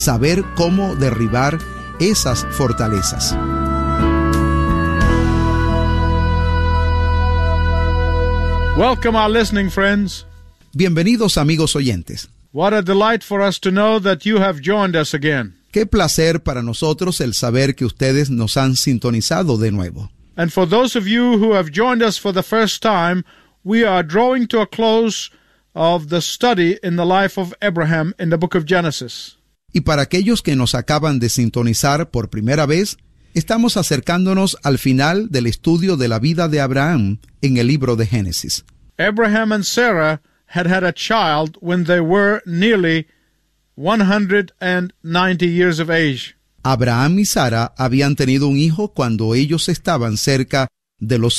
saber cómo derribar esas fortalezas. Welcome, our listening friends. Bienvenidos, amigos oyentes. What a delight for us to know that you have joined us again. Qué placer para nosotros el saber que ustedes nos han sintonizado de nuevo. And for those of you who have joined us for the first time, we are drawing to a close of the study in the life of Abraham in the book of Genesis. Y para aquellos que nos acaban de sintonizar por primera vez, estamos acercándonos al final del estudio de la vida de Abraham en el libro de Génesis. Abraham and Sarah had a child when they were nearly 190 years of age. Abraham y Sara habían tenido un hijo cuando ellos estaban cerca de los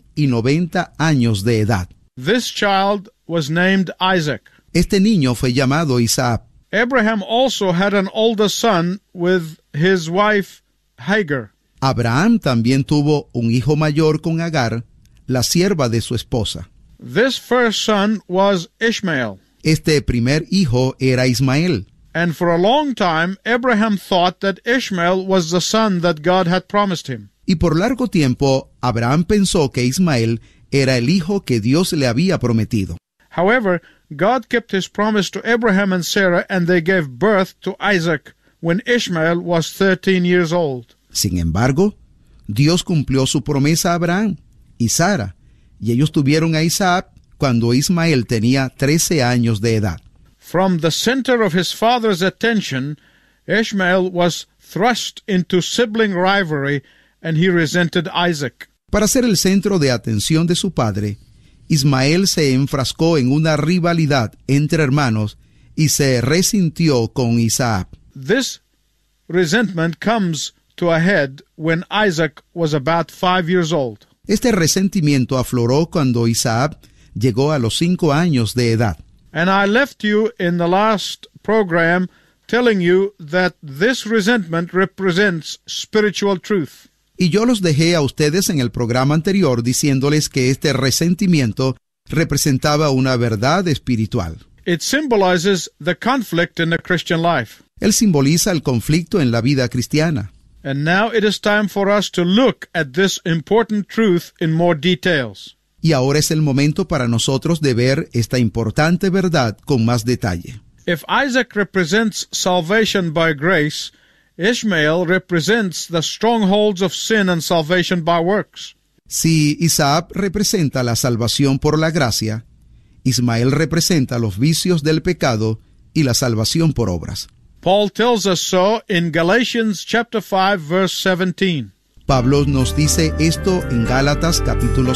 190 años de edad. This child was named Isaac. Este niño fue llamado Isaac. Abraham also had an older son with his wife Hagar. Abraham también tuvo un hijo mayor con Agar, la sierva de su esposa. This first son was Ishmael. Este primer hijo era Ismael. And for a long time, Abraham thought that Ishmael was the son that God had promised him. Y por largo tiempo, Abraham pensó que Ismael era el hijo que Dios le había prometido. However, God kept his promise to Abraham and Sarah, and they gave birth to Isaac when Ishmael was 13 years old. Sin embargo, Dios cumplió su promesa a Abraham y Sara, y ellos tuvieron a Isaac cuando Ismael tenía 13 años de edad. From the center of his father's attention, Ishmael was thrust into sibling rivalry, and he resented Isaac. Para ser el centro de atención de su padre, Ismael se enfrascó en una rivalidad entre hermanos y se resintió con Isaac. This resentment comes to a head when Isaac was about 5 years old. Este resentimiento afloró cuando Isaac llegó a los 5 años de edad. And I left you in the last program telling you that this resentment represents spiritual truth. Y yo los dejé a ustedes en el programa anterior diciéndoles que este resentimiento representaba una verdad espiritual. It symbolizes the conflict in the Christian life. Él simboliza el conflicto en la vida cristiana. And now it is time for us to look at this important truth in more details. Y ahora es el momento para nosotros de ver esta importante verdad con más detalle. If Isaac represents salvation by grace, Ishmael represents the strongholds of sin and salvation by works. Si Isaac representa la salvación por la gracia, Ismael representa los vicios del pecado y la salvación por obras. Paul tells us so in Galatians chapter 5 verse 17. Pablo nos dice esto en Gálatas capítulo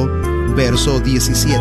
5, verso 17.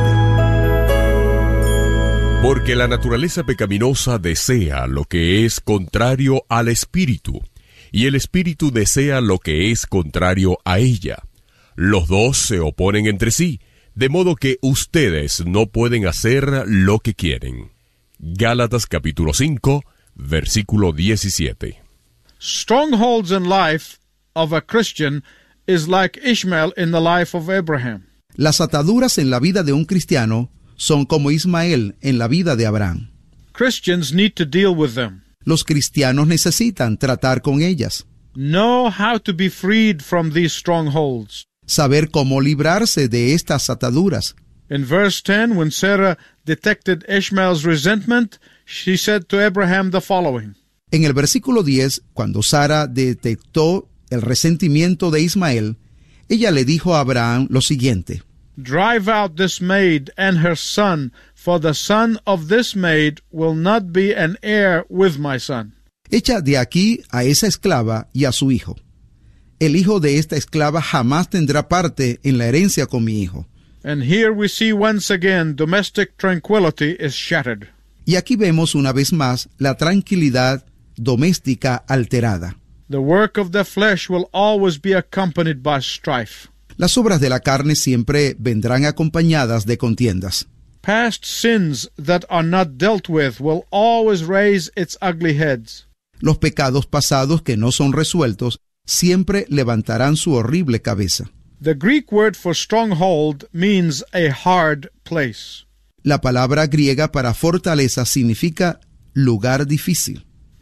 Porque la naturaleza pecaminosa desea lo que es contrario al espíritu, y el espíritu desea lo que es contrario a ella. Los dos se oponen entre sí, de modo que ustedes no pueden hacer lo que quieren. Gálatas capítulo 5, versículo 17. Strongholds in life of a Christian is like Ishmael in the life of Abraham. Las ataduras en la vida de un cristiano son como Ismael en la vida de Abraham. Christians need to deal with them. Los cristianos necesitan tratar con ellas. Know how to be freed from these strongholds. Saber cómo librarse de estas ataduras. In verse 10, when Sarah detected Ishmael's resentment, she said to Abraham the following. En el versículo 10, cuando Sara detectó el resentimiento de Ismael, ella le dijo a Abraham lo siguiente: Drive out this maid and her son, for the son of this maid will not be an heir with my son. Echa de aquí a esa esclava y a su hijo. El hijo de esta esclava jamás tendrá parte en la herencia con mi hijo. And here we see once again domestic tranquility is shattered. Y aquí vemos una vez más la tranquilidad doméstica alterada. The work of the flesh will always be accompanied by strife. Las obras de la carne siempre vendrán acompañadas de contiendas. Past sins that are not dealt with will always raise its ugly heads. Los pecados pasados que no son resueltos siempre levantarán su horrible cabeza. The Greek word for stronghold means a hard place. La palabra griega para fortaleza significa lugar difícil.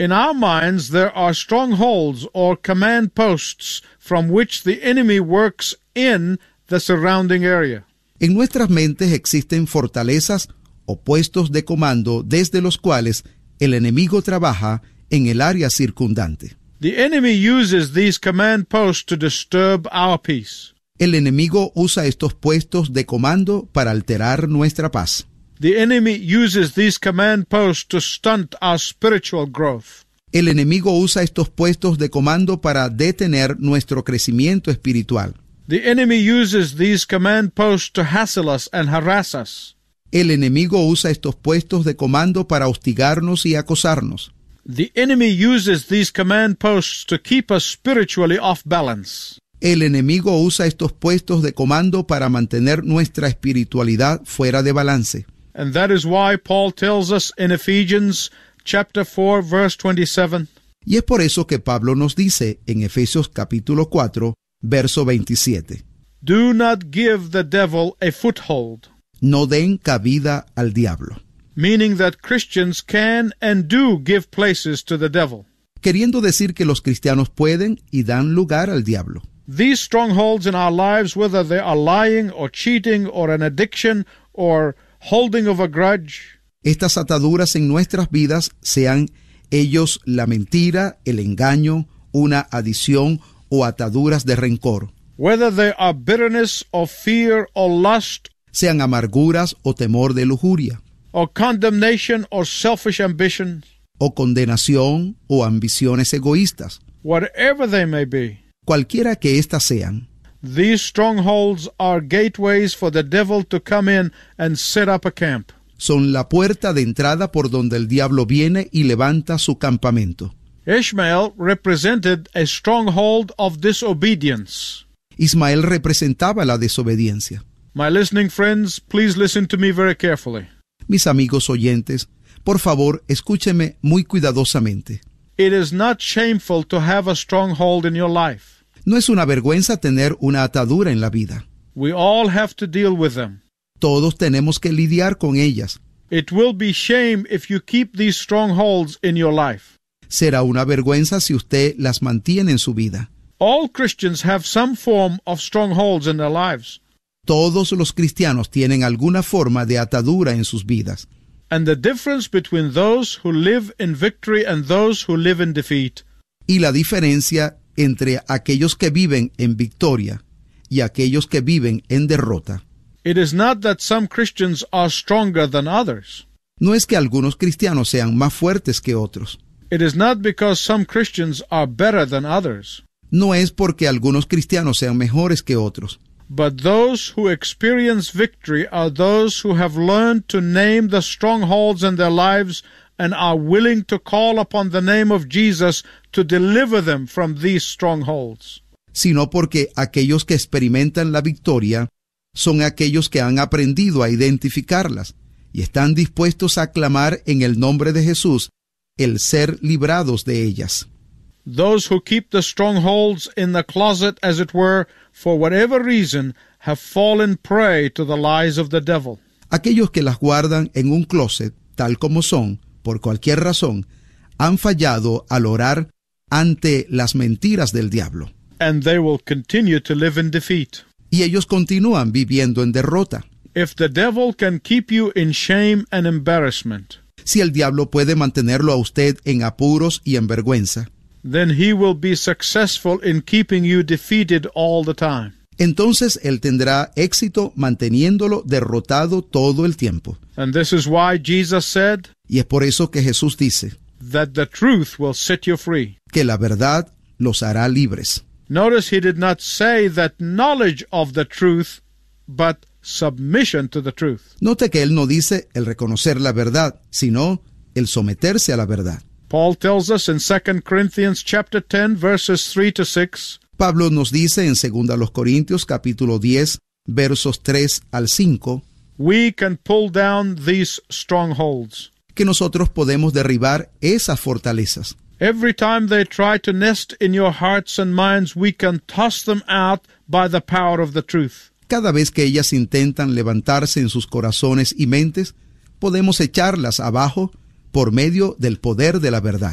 In our minds, there are strongholds or command posts from which the enemy works in the surrounding area. En nuestras mentes existen fortalezas o puestos de comando desde los cuales el enemigo trabaja en el área circundante. The enemy uses these command posts to disturb our peace. El enemigo usa estos puestos de comando para alterar nuestra paz. The enemy uses these command posts to stunt our spiritual growth. El enemigo usa estos puestos de comando para detener nuestro crecimiento espiritual. The enemy uses these command posts to hassle us and harass us. El enemigo usa estos puestos de comando para hostigarnos y acosarnos. The enemy uses these command posts to keep us spiritually off balance. El enemigo usa estos puestos de comando para mantener nuestra espiritualidad fuera de balance. And that is why Paul tells us in Ephesians chapter 4 verse 27, Y es por eso que Pablo nos dice en Efesios capítulo 4, verso 27, do not give the devil a foothold, no den cabida al diablo, meaning that Christians can and do give places to the devil. queriendo decir que los cristianos pueden y dan lugar al diablo. These strongholds in our lives, whether they are lying or cheating or an addiction or holding of a grudge, Estas ataduras en nuestras vidas, sean ellos la mentira, el engaño, una adición o ataduras de rencor, whether they are bitterness or fear or lust sean amarguras o temor de lujuria, or condemnation or selfish ambition, o condenación o ambiciones egoístas, whatever they may be, cualquiera que éstas sean, these strongholds are gateways for the devil to come in and set up a camp. son la puerta de entrada por donde el diablo viene y levanta su campamento. Ishmael represented a stronghold of disobedience. Ismael representaba la desobediencia. My listening friends, please listen to me very carefully. Mis amigos oyentes, por favor, escúcheme muy cuidadosamente. It is not shameful to have a stronghold in your life. No es una vergüenza tener una atadura en la vida. We all have to deal with them. Todos tenemos que lidiar con ellas. It will be shame if you keep these strongholds in your life. Será una vergüenza si usted las mantiene en su vida. All Christians have some form of strongholds in their lives. Todos los cristianos tienen alguna forma de atadura en sus vidas. And the difference between those who live in victory and those who live in defeat Y la diferencia entre aquellos que viven en victoria y aquellos que viven en derrota. it is not that some Christians are stronger than others. No es que algunos cristianos sean más fuertes que otros. It is not because some Christians are better than others. No es porque algunos cristianos sean mejores que otros. But those who experience victory are those who have learned to name the strongholds in their lives and are willing to call upon the name of Jesus to deliver them from these strongholds. Sino porque aquellos que experimentan la victoria son aquellos que han aprendido a identificarlas y están dispuestos a clamar en el nombre de Jesús el ser librados de ellas. Those who keep the strongholds in the closet, as it were, for whatever reason, have fallen prey to the lies of the devil. Aquellos que las guardan en un closet, tal como son, por cualquier razón, han fallado al orar ante las mentiras del diablo. And they will continue to live in defeat. Y ellos continúan viviendo en derrota. If the devil can keep you in shame and embarrassment, Si el diablo puede mantenerlo a usted en apuros y en vergüenza, then he will be successful in keeping you defeated all the time. entonces él tendrá éxito manteniéndolo derrotado todo el tiempo. And this is why Jesus said Y es por eso que Jesús dice that the truth will set you free. que la verdad los hará libres. Notice he did not say that knowledge of the truth, but submission to the truth. Note que él no dice el reconocer la verdad, sino el someterse a la verdad. Paul tells us in 2 Corinthians chapter 10 verses 3 to 6, Pablo nos dice en 2 Corintios capítulo 10, versos 3 al 5, we can pull down these strongholds. que nosotros podemos derribar esas fortalezas. Every time they try to nest in your hearts and minds, we can toss them out by the power of the truth. Cada vez que ellas intentan levantarse en sus corazones y mentes, podemos echarlas abajo por medio del poder de la verdad.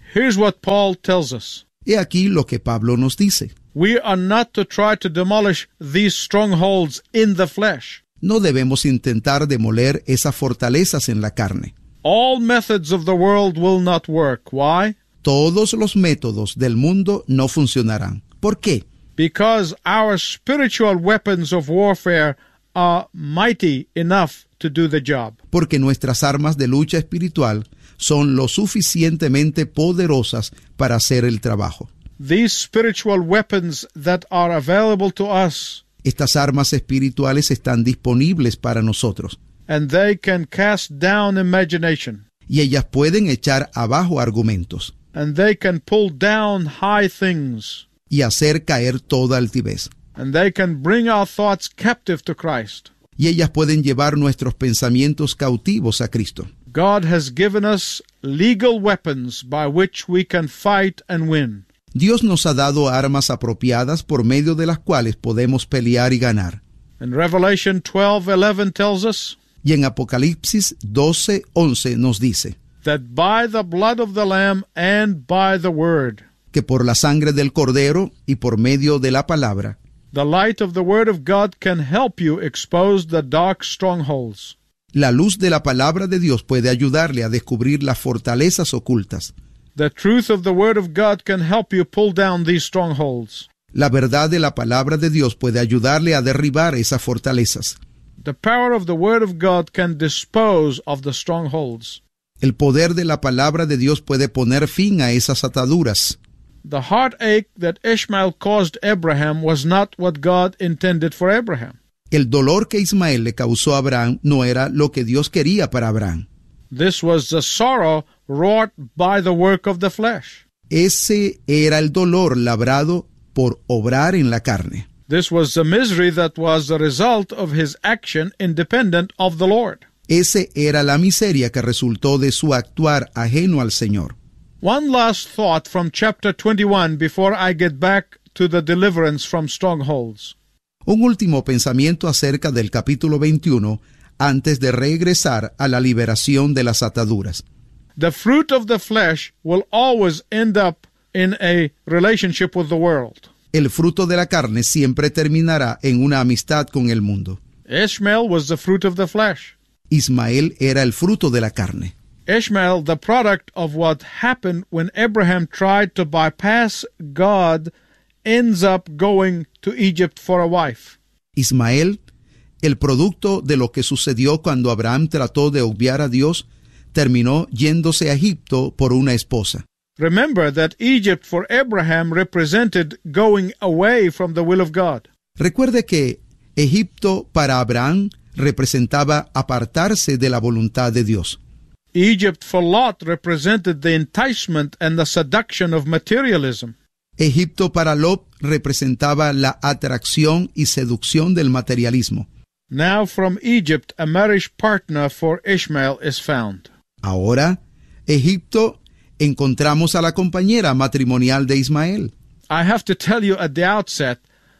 Here's what Paul tells us. He aquí lo que Pablo nos dice. We are not to try to demolish these strongholds in the flesh. No debemos intentar demoler esas fortalezas en la carne. All methods of the world will not work. Why? Todos los métodos del mundo no funcionarán. ¿Por qué? Because our spiritual weapons of warfare are mighty enough to do the job. Porque nuestras armas de lucha espiritual son lo suficientemente poderosas para hacer el trabajo. These spiritual weapons that are available to us, Estas armas espirituales están disponibles para nosotros, and they can cast down imagination, y ellas pueden echar abajo argumentos and they can pull down high things, y hacer caer toda altivez. and they can bring our thoughts captive to Christ. Y ellas pueden llevar nuestros pensamientos cautivos a Cristo. God has given us legal weapons by which we can fight and win. Dios nos ha dado armas apropiadas por medio de las cuales podemos pelear y ganar. And Revelation 12:11 tells us Y en Apocalipsis 12:11 nos dice that by the blood of the Lamb and by the Word, que por la sangre del Cordero y por medio de la palabra, the light of the Word of God can help you expose the dark strongholds. la luz de la palabra de Dios puede ayudarle a descubrir las fortalezas ocultas. The truth of the Word of God can help you pull down these strongholds. La verdad de la palabra de Dios puede ayudarle a derribar esas fortalezas. The power of the Word of God can dispose of the strongholds. El poder de la palabra de Dios puede poner fin a esas ataduras. The heartache that Ishmael caused Abraham was not what God intended for Abraham. El dolor que Ismael le causó a Abraham no era lo que Dios quería para Abraham. This was the sorrow wrought by the work of the flesh. Ese era el dolor labrado por obrar en la carne. This was the misery that was the result of his action independent of the Lord. Ese era la miseria que resultó de su actuar ajeno al Señor. One last thought from chapter 21 before I get back to the deliverance from strongholds. Un último pensamiento acerca del capítulo 21 antes de regresar a la liberación de las ataduras. The fruit of the flesh will always end up in a relationship with the world. El fruto de la carne siempre terminará en una amistad con el mundo. Ishmael was the fruit of the flesh. Ismael era el fruto de la carne. Ishmael, the product of what happened when Abraham tried to bypass God, ends up going to Egypt for a wife. Ismael, el producto de lo que sucedió cuando Abraham trató de obviar a Dios, terminó yéndose a Egipto por una esposa. Remember that Egypt for Abraham represented going away from the will of God. Recuerde que Egipto para Abraham representaba apartarse de la voluntad de Dios. Egypt for Lot represented the enticement and the seduction of materialism. Egipto para Lot representaba la atracción y seducción del materialismo. Now from Egypt a marriage partner for Ishmael is found. Ahora, Egipto, encontramos a la compañera matrimonial de Ismael. I have to tell you at the outset,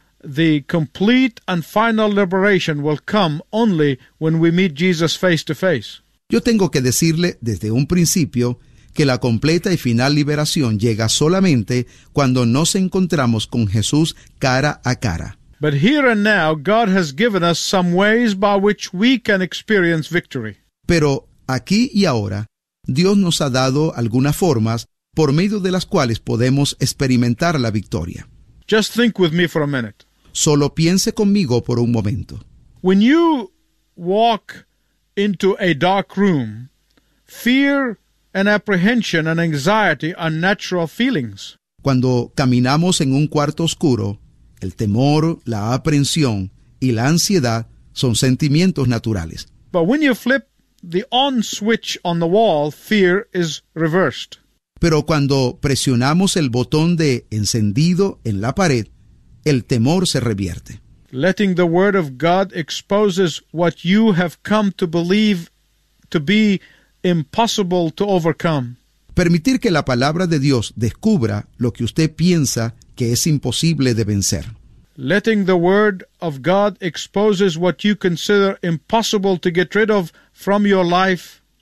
the complete and final liberation will come only when we meet Jesus face to face. Yo tengo que decirle desde un principio que la completa y final liberación llega solamente cuando nos encontramos con Jesús cara a cara. But here and now, God has given us some ways by which we can experience victory. Pero aquí y ahora, Dios nos ha dado algunas formas por medio de las cuales podemos experimentar la victoria. Just think with me for a minute. Solo piense conmigo por un momento. When you walk into a dark room, fear and apprehension and anxiety are natural feelings. Cuando caminamos en un cuarto oscuro, el temor, la aprensión y la ansiedad son sentimientos naturales. But when you flip the on switch on the wall, fear is reversed. Pero cuando presionamos el botón de encendido en la pared, el temor se revierte. Letting the Word of God exposes what you have come to believe to be impossible to overcome. Permitir que la palabra de Dios descubra lo que usted piensa que es imposible de vencer. Letting the Word of God exposes what you consider impossible to get rid of from your life.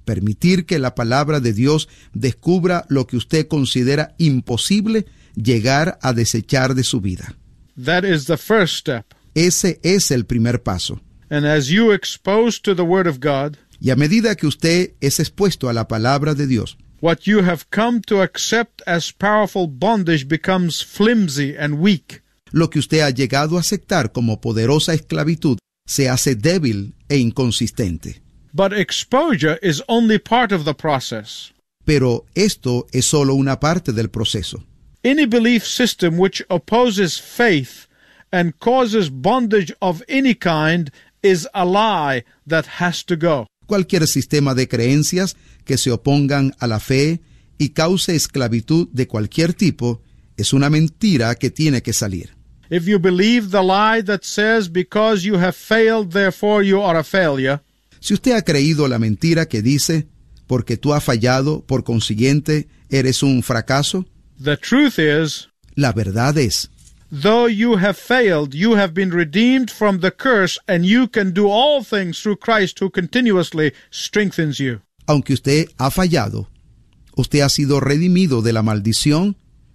permitir que la palabra de Dios descubra lo que usted considera imposible llegar a desechar de su vida. That is the first step. Ese es el primer paso. And as you expose to the Word of God, Y a medida que usted es expuesto a la palabra de Dios, what you have come to accept as powerful bondage becomes flimsy and weak. lo que usted ha llegado a aceptar como poderosa esclavitud se hace débil e inconsistente. But exposure is only part of the process. Pero esto es solo una parte del proceso. Any belief system which opposes faith and causes bondage of any kind is a lie that has to go. Cualquier sistema de creencias que se opongan a la fe y cause esclavitud de cualquier tipo es una mentira que tiene que salir. If you believe the lie that says because you have failed, therefore you are a failure, Si usted ha creído la mentira que dice, porque tú has fallado, por consiguiente, eres un fracaso, the truth is, la verdad es, though you have failed, you have been redeemed from the curse, and you can do all things through Christ who continuously strengthens you. aunque usted ha fallado, usted ha sido redimido de la maldición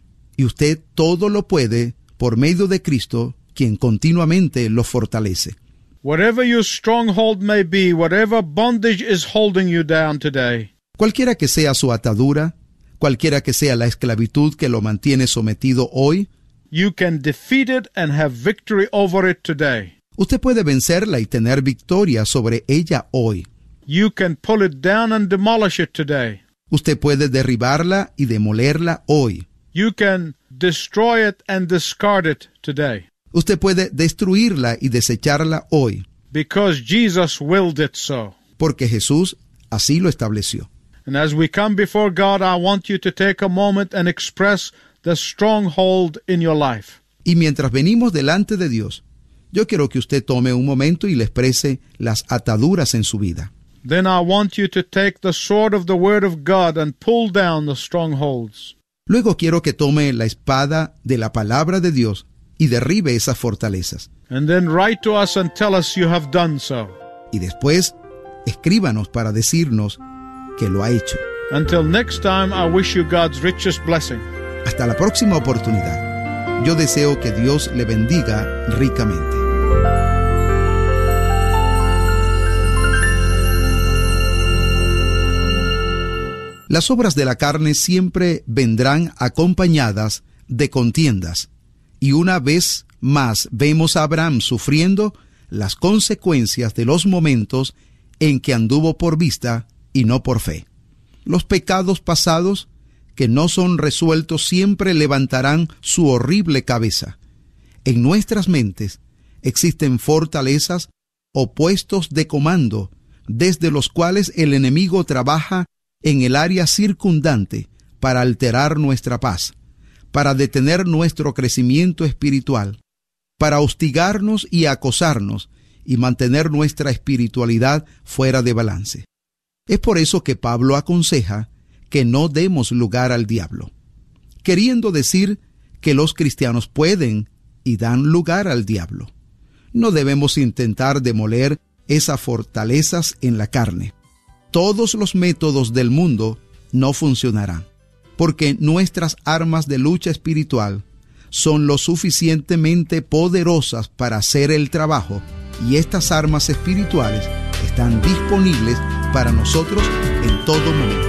y usted todo lo puede por medio de Cristo, quien continuamente lo fortalece. Whatever your stronghold may be, whatever bondage is holding you down today, Cualquiera que sea su atadura, cualquiera que sea la esclavitud que lo mantiene sometido hoy, you can defeat it and have victory over it today. usted puede vencerla y tener victoria sobre ella hoy. You can pull it down and demolish it today. Usted puede derribarla y demolerla hoy. You can destroy it and discard it today. Usted puede destruirla y desecharla hoy, Because Jesus willed it so. porque Jesús así lo estableció. And as we come before God, I want you to take a moment and express the stronghold in your life. Y mientras venimos delante de Dios, yo quiero que usted tome un momento y le exprese las ataduras en su vida. Then I want you to take the sword of the Word of God and pull down the strongholds. Luego quiero que tome la espada de la palabra de Dios y derribe esas fortalezas. And then write to us and tell us you have done so. Y después, escríbanos para decirnos que lo ha hecho. Until next time, I wish you God's richest blessing. Hasta la próxima oportunidad. Yo deseo que Dios le bendiga ricamente. Las obras de la carne siempre vendrán acompañadas de contiendas. Y una vez más vemos a Abraham sufriendo las consecuencias de los momentos en que anduvo por vista y no por fe. Los pecados pasados que no son resueltos siempre levantarán su horrible cabeza. En nuestras mentes existen fortalezas o puestos de comando desde los cuales el enemigo trabaja en el área circundante para alterar nuestra paz, para detener nuestro crecimiento espiritual, para hostigarnos y acosarnos y mantener nuestra espiritualidad fuera de balance. Es por eso que Pablo aconseja que no demos lugar al diablo, queriendo decir que los cristianos pueden y dan lugar al diablo. No debemos intentar demoler esas fortalezas en la carne. Todos los métodos del mundo no funcionarán, porque nuestras armas de lucha espiritual son lo suficientemente poderosas para hacer el trabajo, y estas armas espirituales están disponibles para nosotros en todo momento.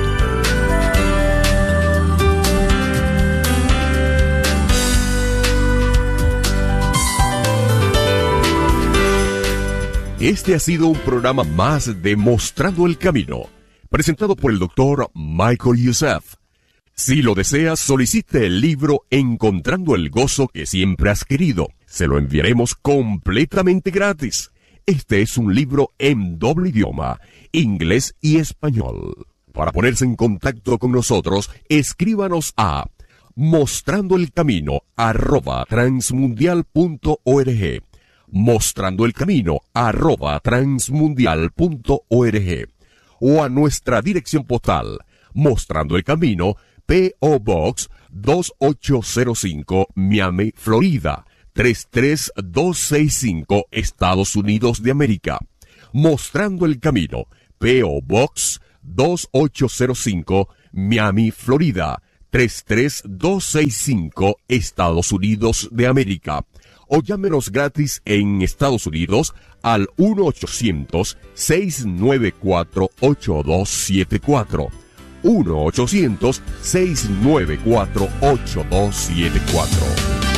Este ha sido un programa más de Mostrando el Camino, presentado por el Dr. Michael Youssef. Si lo deseas, solicite el libro Encontrando el Gozo que siempre has querido. Se lo enviaremos completamente gratis. Este es un libro en doble idioma, inglés y español. Para ponerse en contacto con nosotros, escríbanos a mostrandoelcamino@transmundial.org, mostrandoelcamino@transmundial.org, o a nuestra dirección postal, Mostrando el Camino, P.O. Box 2805, Miami, Florida, 33265, Estados Unidos de América. Mostrando el Camino, P.O. Box 2805, Miami, Florida, 33265, Estados Unidos de América. O llámenos gratis en Estados Unidos al 1-800-694-8274. 1-800-694-8274.